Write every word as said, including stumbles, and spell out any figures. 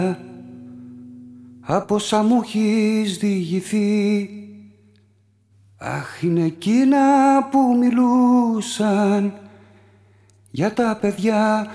από όσα μου έχεις διηγηθεί. Αχ, είναι εκείνα που μιλούσαν για τα παιδιά